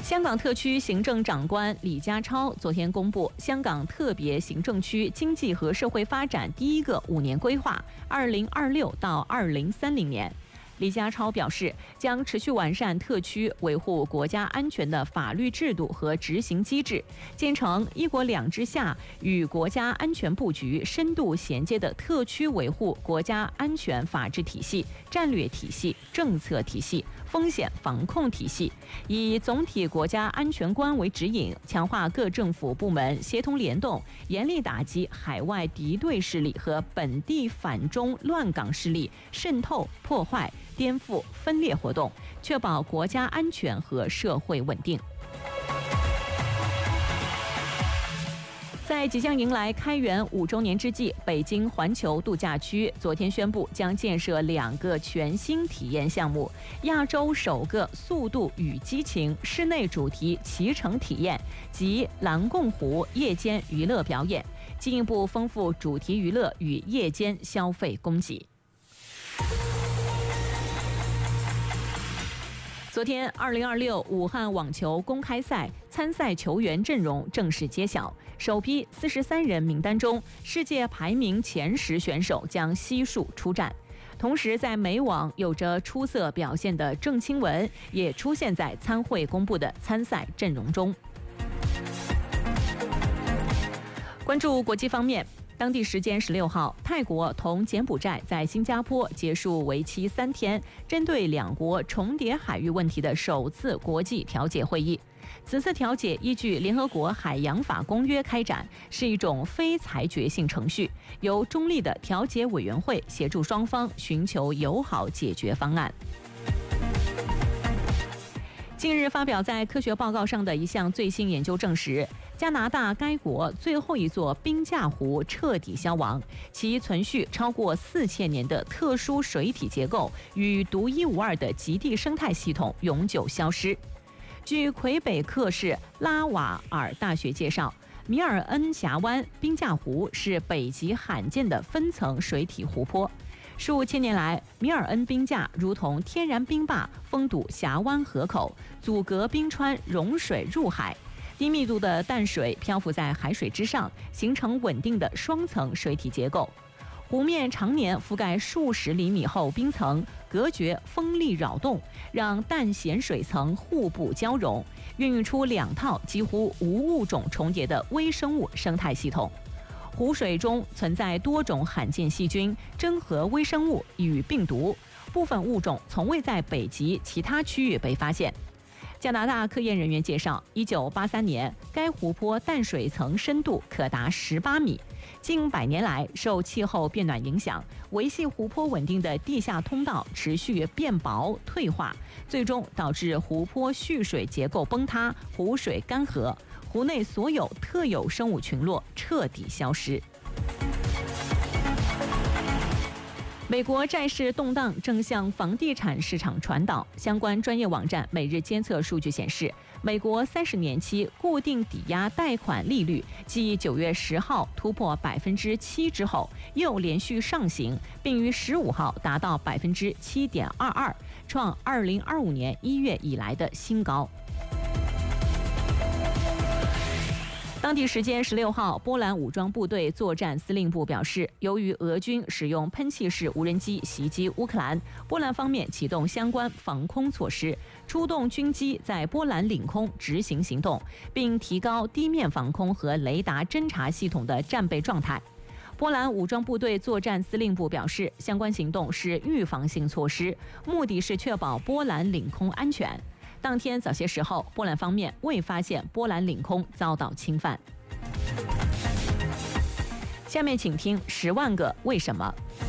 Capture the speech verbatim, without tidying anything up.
香港特区行政长官李家超昨天公布香港特别行政区经济和社会发展第一个五年规划（二零二六到二零三零年）。李家超表示，将持续完善特区维护国家安全的法律制度和执行机制，建成“一国两制”下与国家安全布局深度衔接的特区维护国家安全法治体系、战略体系、政策体系、风险防控体系，以总体国家安全观为指引，强化各政府部门协同联动，严厉打击海外敌对势力和本地反中乱港势力渗透、破坏、颠覆、分裂活动，确保国家安全和社会稳定。在即将迎来开园五周年之际，北京环球度假区昨天宣布将建设两个全新体验项目：亚洲首个速度与激情室内主题骑乘体验及蓝贡湖夜间娱乐表演，进一步丰富主题娱乐与夜间消费供给。昨天，二零二六武汉网球公开赛参赛球员阵容正式揭晓，首批四十三人名单中，世界排名前十选手将悉数出战。同时，在美网有着出色表现的郑钦文也出现在参会公布的参赛阵容中。关注国际方面。当地时间十六号，泰国同柬埔寨在新加坡结束为期三天、针对两国重叠海域问题的首次国际调解会议。此次调解依据联合国海洋法公约开展，是一种非裁决性程序，由中立的调解委员会协助双方寻求友好解决方案。近日发表在科学报告上的一项最新研究证实，加拿大该国最后一座冰架湖彻底消亡，其存续超过四千年的特殊水体结构与独一无二的极地生态系统永久消失。据魁北克市拉瓦尔大学介绍，米尔恩峡湾冰架湖是北极罕见的分层水体湖泊。数千年来，米尔恩冰架如同天然冰坝，封堵峡湾河口，阻隔冰川融水入海。低密度的淡水漂浮在海水之上，形成稳定的双层水体结构。湖面常年覆盖数十厘米厚冰层，隔绝风力扰动，让淡咸水层互补交融，孕育出两套几乎无物种重叠的微生物生态系统。湖水中存在多种罕见细菌、真核微生物与病毒，部分物种从未在北极其他区域被发现。加拿大科研人员介绍，一九八三年，该湖泊淡水层深度可达十八米。近百年来，受气候变暖影响，维系湖泊稳定的地下通道持续变薄退化，最终导致湖泊蓄水结构崩塌，湖水干涸，湖内所有特有生物群落彻底消失。美国债市动荡正向房地产市场传导。相关专业网站每日监测数据显示，美国三十年期固定抵押贷款利率继九月十号突破百分之七之后，又连续上行，并于十五号达到百分之七点二二，创二零二五年一月以来的新高。当地时间十六号，波兰武装部队作战司令部表示，由于俄军使用喷气式无人机袭击乌克兰，波兰方面启动相关防空措施，出动军机在波兰领空执行行动，并提高地面防空和雷达侦察系统的战备状态。波兰武装部队作战司令部表示，相关行动是预防性措施，目的是确保波兰领空安全。当天早些时候，波兰方面未发现波兰领空遭到侵犯。下面请听十万个为什么。